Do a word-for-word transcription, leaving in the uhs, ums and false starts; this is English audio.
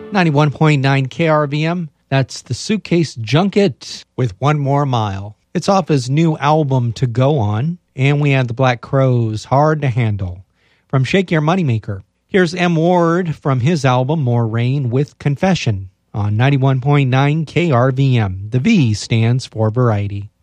ninety-one point nine K R V M, that's the Suitcase Junket with One More Mile. It's off his new album To Go On, and we had the Black Crowes, Hard to Handle, from Shake Your Moneymaker. Here's M. Ward from his album More Rain with Confession on ninety-one point nine K R V M. The V stands for Variety.